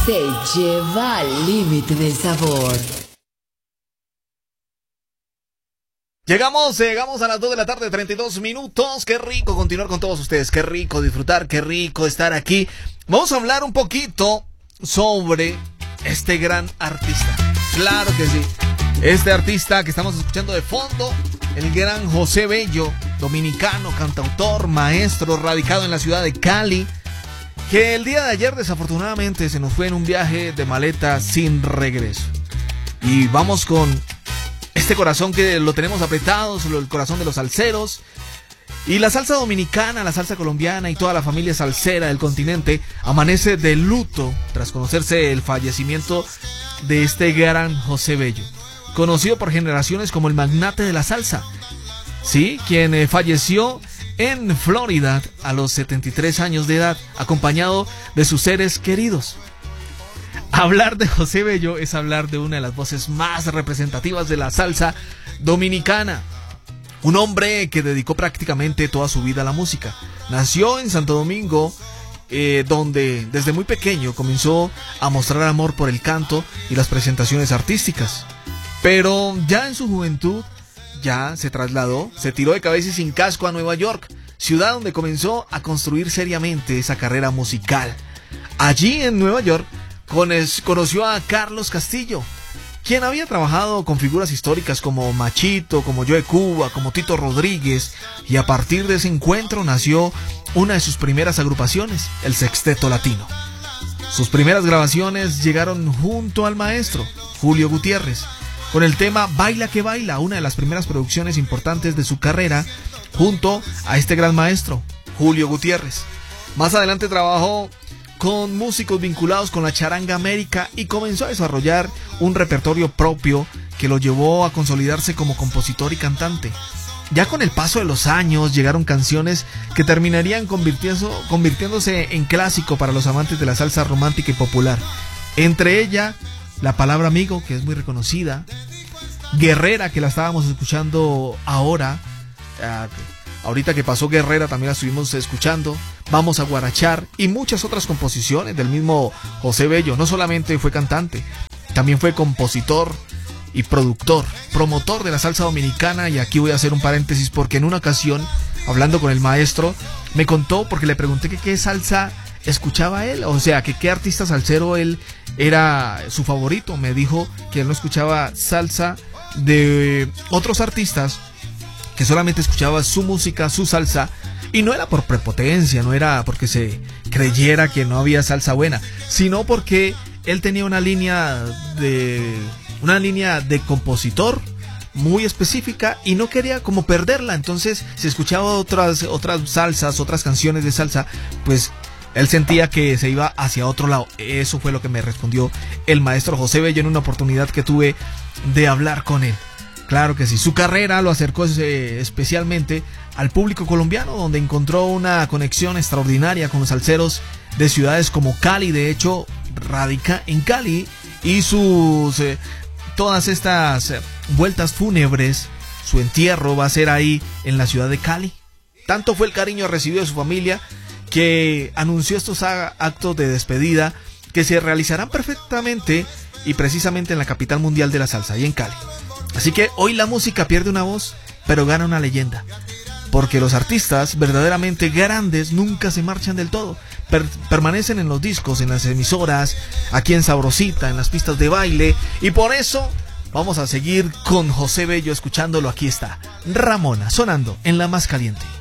se lleva al límite del sabor. Llegamos a las 2 de la tarde, 32 minutos. Qué rico continuar con todos ustedes. Qué rico disfrutar, qué rico estar aquí. Vamos a hablar un poquito sobre este gran artista. Claro que sí. Este artista que estamos escuchando de fondo, el gran José Bello, dominicano, cantautor, maestro, radicado en la ciudad de Cali, que el día de ayer desafortunadamente se nos fue en un viaje de maleta sin regreso. Y vamos con este corazón que lo tenemos apretado, el corazón de los salseros. Y la salsa dominicana, la salsa colombiana y toda la familia salsera del continente amanece de luto tras conocerse el fallecimiento de este gran José Bello, conocido por generaciones como el magnate de la salsa. Sí, quien falleció en Florida a los 73 años de edad, acompañado de sus seres queridos. Hablar de José Bello es hablar de una de las voces más representativas de la salsa dominicana. Un hombre que dedicó prácticamente toda su vida a la música. Nació en Santo Domingo, donde desde muy pequeño comenzó a mostrar amor por el canto y las presentaciones artísticas. Pero ya en su juventud, ya se trasladó, se tiró de cabeza y sin casco a Nueva York, ciudad donde comenzó a construir seriamente esa carrera musical. Allí en Nueva York conoció a Carlos Castillo, quien había trabajado con figuras históricas como Machito, como Joe Cuba, como Tito Rodríguez, y a partir de ese encuentro nació una de sus primeras agrupaciones, el Sexteto Latino. Sus primeras grabaciones llegaron junto al maestro Julio Gutiérrez, con el tema Baila que Baila, una de las primeras producciones importantes de su carrera, junto a este gran maestro, Julio Gutiérrez. Más adelante trabajó con músicos vinculados con la charanga América y comenzó a desarrollar un repertorio propio que lo llevó a consolidarse como compositor y cantante. Ya con el paso de los años llegaron canciones que terminarían convirtiéndose en clásico para los amantes de la salsa romántica y popular. Entre ella, La Palabra Amigo, que es muy reconocida, Guerrera, que la estábamos escuchando ahorita que pasó Guerrera también la estuvimos escuchando, Vamos a Guarachar, y muchas otras composiciones del mismo José Bello. No solamente fue cantante, también fue compositor y productor, promotor de la salsa dominicana. Y aquí voy a hacer un paréntesis porque en una ocasión, hablando con el maestro, me contó, porque le pregunté que qué salsa escuchaba él, o sea, que qué artista salsero él era su favorito. Me dijo que él no escuchaba salsa de otros artistas, que solamente escuchaba su música, su salsa, y no era por prepotencia, no era porque se creyera que no había salsa buena, sino porque él tenía una línea de compositor muy específica y no quería como perderla. Entonces, si escuchaba otras salsas, otras canciones de salsa, pues él sentía que se iba hacia otro lado. Eso fue lo que me respondió el maestro José Bello en una oportunidad que tuve de hablar con él. Claro que sí, su carrera lo acercó especialmente al público colombiano, donde encontró una conexión extraordinaria con los salseros de ciudades como Cali. De hecho, radica en Cali y todas estas vueltas fúnebres, su entierro va a ser ahí en la ciudad de Cali. Tanto fue el cariño recibido de su familia que anunció estos actos de despedida que se realizarán perfectamente y precisamente en la capital mundial de la salsa, ahí en Cali. Así que hoy la música pierde una voz, pero gana una leyenda. Porque los artistas verdaderamente grandes nunca se marchan del todo. Permanecen en los discos, en las emisoras, aquí en Sabrosita, en las pistas de baile. Y por eso vamos a seguir con José Bello escuchándolo. Aquí está Ramona, sonando en La Más Caliente.